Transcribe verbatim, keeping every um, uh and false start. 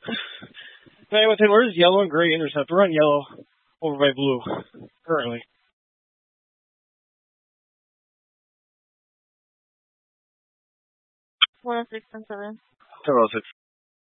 Man, within where's yellow and gray intercept? We're on yellow over by blue currently. one oh six and seven. seven oh six.